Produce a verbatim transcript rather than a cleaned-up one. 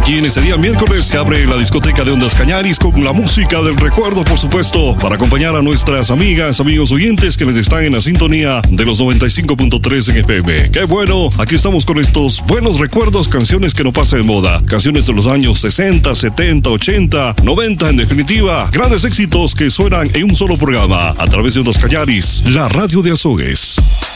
Aquí en ese día miércoles se abre la discoteca de Ondas Cañaris con la música del recuerdo, por supuesto, para acompañar a nuestras amigas, amigos oyentes que les están en la sintonía de los noventa y cinco punto tres en F M. ¡Qué bueno! Aquí estamos con estos buenos recuerdos, canciones que no pasan de moda, canciones de los años sesenta, setenta, ochenta, noventa, en definitiva, grandes éxitos que suenan en un solo programa a través de Ondas Cañaris, la radio de Azogues.